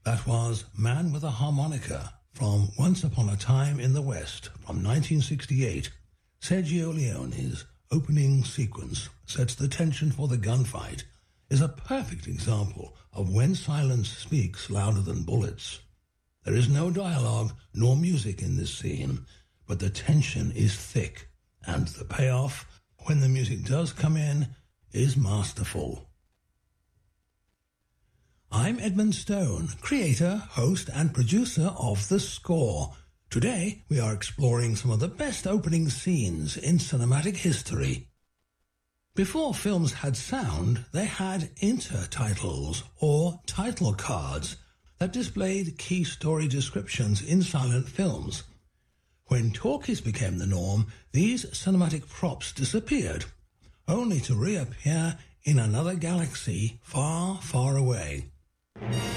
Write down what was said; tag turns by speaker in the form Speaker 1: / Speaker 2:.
Speaker 1: That was Man with a Harmonica from Once Upon a Time in the West from 1968. Sergio Leone's opening sequence sets the tension for the gunfight, is a perfect example of when silence speaks louder than bullets. There is no dialogue nor music in this scene, but the tension is thick, and the payoff, when the music does come in, is masterful. I'm Edmund Stone, creator, host, and producer of The Score. Today, we are exploring some of the best opening scenes in cinematic history. Before films had sound, they had intertitles, or title cards, that displayed key story descriptions in silent films. When talkies became the norm, these cinematic props disappeared, only to reappear in another galaxy far, far away.